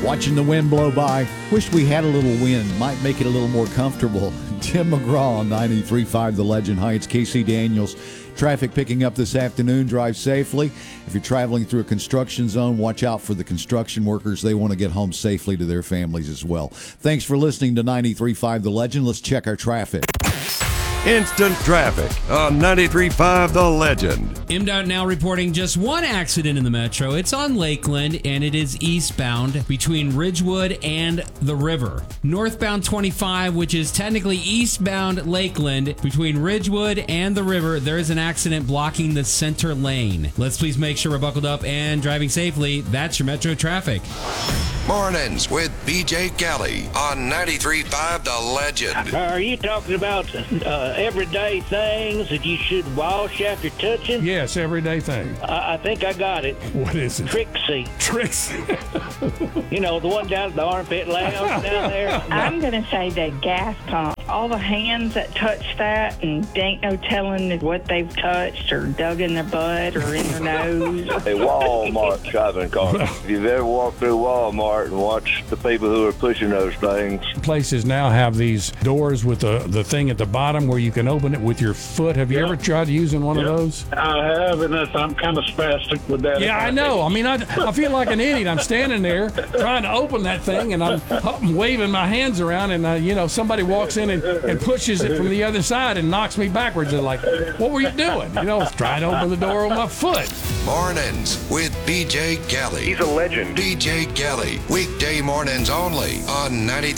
Watching the wind blow by. Wish we had a little wind. Might make it a little more comfortable. Tim McGraw on 93.5 The Legend Heights. Casey Daniels. Traffic picking up this afternoon. Drive safely. If you're traveling through a construction zone, watch out for the construction workers. They want to get home safely to their families as well. Thanks for listening to 93.5 The Legend. Let's check our traffic. Instant traffic on 93.5 The Legend. MDOT now reporting just one accident in the metro. It's on Lakeland, and it is eastbound between Ridgewood and the river. Northbound 25, which is technically eastbound Lakeland, between Ridgewood and the river, there is an accident blocking the center lane. Let's please make sure we're buckled up and driving safely. That's your metro traffic. Mornings with BJ Kelly on 93.5 The Legend. Are you talking about everyday things that you should wash after touching? Yes, everyday thing. I think I got it. What is it? Trixie. Trixie. You know, the one down at the armpit lounge down there. I'm going to say the gas pump. All the hands that touch that, and ain't no telling what they've touched or dug in their butt or in their nose. A Walmart shopping cart. If you've ever walked through Walmart and watched the people who are pushing those things. Places now have these doors with the thing at the bottom where you can open it with your foot. Have you ever tried using one of those? I have, and I'm kind of spastic with that. Yeah, I know. I mean, I feel like an idiot. I'm standing there trying to open that thing, and I'm waving my hands around, and somebody walks in and pushes it from the other side and knocks me backwards. And like, what were you doing? Trying to open the door with my foot. Mornings with BJ Kelly. He's a legend. BJ Kelly. Weekday mornings only on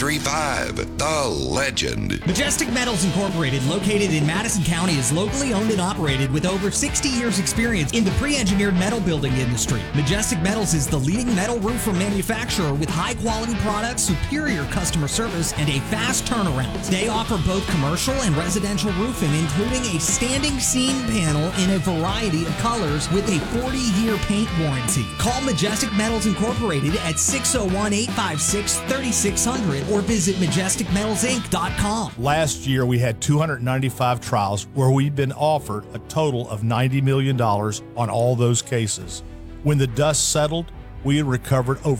93.5 The Legend. Majestic Metals Incorporated, located in Madison County, is locally owned and operated with over 60 years experience in the pre-engineered metal building industry. Majestic Metals is the leading metal roofer manufacturer with high-quality products, superior customer service, and a fast turnaround. They offer both commercial and residential roofing, including a standing seam panel in a variety of colors with a 40-year paint warranty. Call Majestic Metals Incorporated at 601-856-3600 or visit MajesticMetalsInc.com. Last year, we had 295 trials where we've been offered a total of $90 million on all those cases. When the dust settled, we had recovered over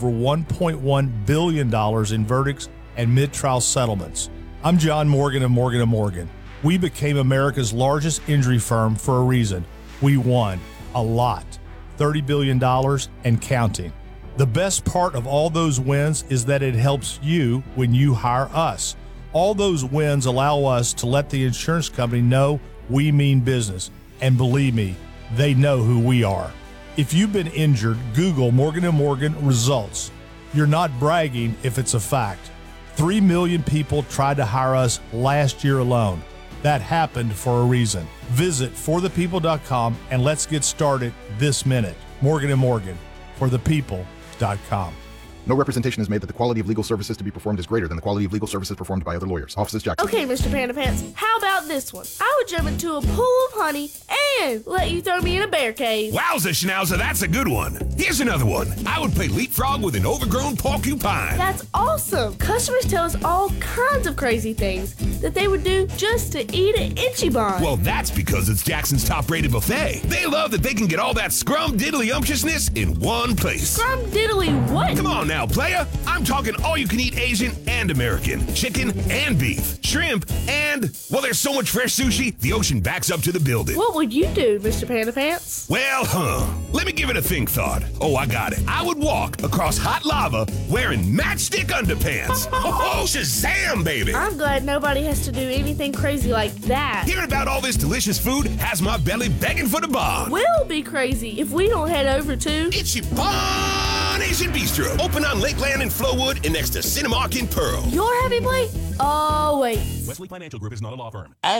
$1.1 billion in verdicts and mid-trial settlements. I'm John Morgan of Morgan & Morgan. We became America's largest injury firm for a reason. We won a lot, $30 billion and counting. The best part of all those wins is that it helps you when you hire us. All those wins allow us to let the insurance company know we mean business. And believe me, they know who we are. If you've been injured, Google Morgan & Morgan results. You're not bragging if it's a fact. 3 million people tried to hire us last year alone. That happened for a reason. Visit forthepeople.com and let's get started this minute. Morgan & Morgan, forthepeople.com. No representation is made that the quality of legal services to be performed is greater than the quality of legal services performed by other lawyers. Offices Jackson. Okay, Mr. Panda Pants, how about this one? I would jump into a pool of honey and let you throw me in a bear cave. Wowza, Schnauzer, that's a good one. Here's another one. I would play leapfrog with an overgrown porcupine. That's awesome. Customers tell us all kinds of crazy things that they would do just to eat an Ichiban. Well, that's because it's Jackson's top-rated buffet. They love that they can get all that scrum-diddly-umptiousness in one place. Scrum-diddly what? Come on now, player. I'm talking all-you-can-eat Asian and American. Chicken and beef. Shrimp and, well, there's so much fresh sushi, the ocean backs up to the building. What would you do, Mr. Panda Pants? Well, let me give it a think thought. Oh, I got it. I would walk across hot lava wearing matchstick underpants. Oh, Shazam, baby. I'm glad nobody has to do anything crazy like that. Hearing about all this delicious food has my belly begging for the bar. We'll be crazy if we don't head over to Ichiban Asian Bistro. Open on Lakeland and Flowwood and next to Cinemark in Pearl. Your happy plate? Oh, wait. Wesley Financial Group is not a law firm.